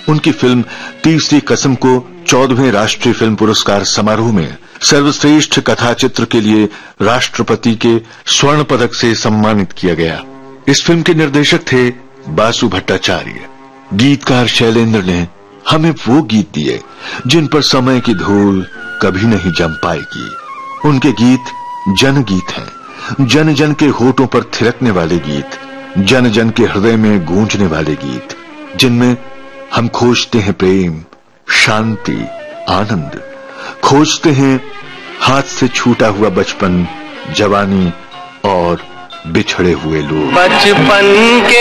उनकी फिल्म तीसरी कसम को 14वें राष्ट्रीय फिल्म पुरस्कार समारोह में सर्वश्रेष्ठ कथाचित्र के लिए राष्ट्रपति के स्वर्ण पदक से सम्मानित किया गया। इस फिल्म के निर्देशक थे बासु भट्टाचार्य। गीतकार शैलेंद्र ने हमें वो गीत दिए जिन पर समय की धूल कभी नहीं जम पाएगी। उनके गीत जनगीत हैं, जन जन के होठों पर थिरकने वाले गीत, जन जन के हृदय में गूंजने वाले गीत, जिनमें हम खोजते हैं प्रेम, शांति, आनंद, खोजते हैं हाथ से छूटा हुआ बचपन, जवानी और बिछड़े हुए लोग। बचपन के